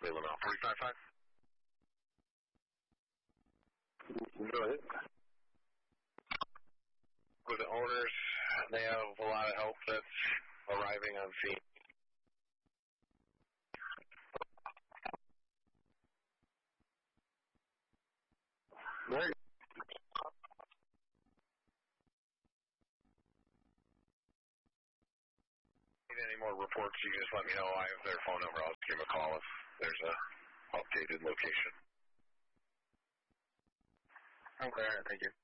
Leland out 45-5. Go ahead. With the owners, they have a lot of help that's arriving on scene. Right. Need any more reports, you just let me know. I have their phone number. I'll just give them a call if there's a updated location. Okay, thank you.